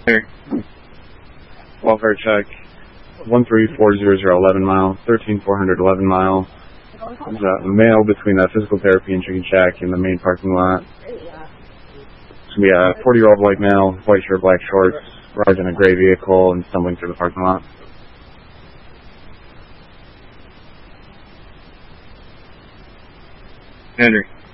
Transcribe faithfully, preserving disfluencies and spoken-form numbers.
Here. Welfare check. one three four zero zero eleven mile, thirteen four hundred eleven mile. There's a male between uh, physical therapy and chicken shack in the main parking lot. It's going to be a forty-year-old white male, white shirt, black shorts, riding in a gray vehicle and stumbling through the parking lot. Henry.